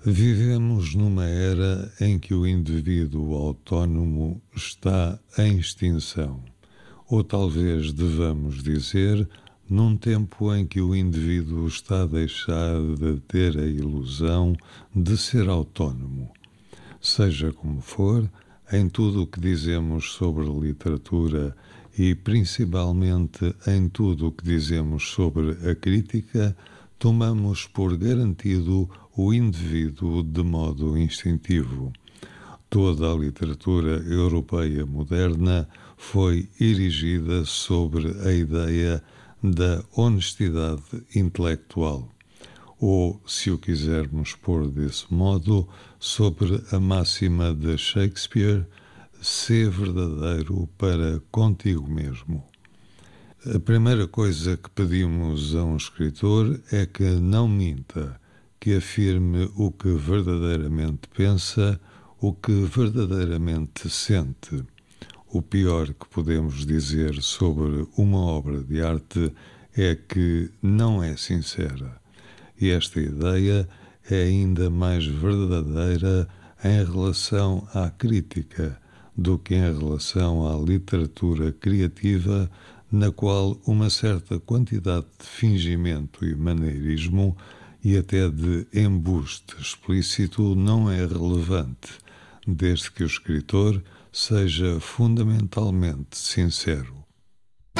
Vivemos numa era em que o indivíduo autónomo está em extinção, ou talvez devamos dizer, num tempo em que o indivíduo está a deixar de ter a ilusão de ser autónomo. Seja como for, em tudo o que dizemos sobre literatura e principalmente em tudo o que dizemos sobre a crítica, tomamos por garantido o indivíduo de modo instintivo. Toda a literatura europeia moderna foi erigida sobre a ideia da honestidade intelectual, ou, se o quisermos pôr desse modo, sobre a máxima de Shakespeare: sê verdadeiro para contigo mesmo. A primeira coisa que pedimos a um escritor é que não minta, que afirme o que verdadeiramente pensa, o que verdadeiramente sente. O pior que podemos dizer sobre uma obra de arte é que não é sincera. E esta ideia é ainda mais verdadeira em relação à crítica do que em relação à literatura criativa, na qual uma certa quantidade de fingimento e maneirismo e até de embuste explícito não é relevante, desde que o escritor seja fundamentalmente sincero.